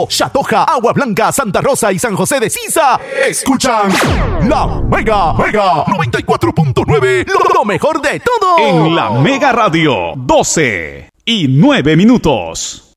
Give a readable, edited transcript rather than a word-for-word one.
Chatoja, Agua Blanca, Santa Rosa y San José de Sisa escuchan La Mega 94.9, lo mejor de todo. En La Mega Radio, 12:09.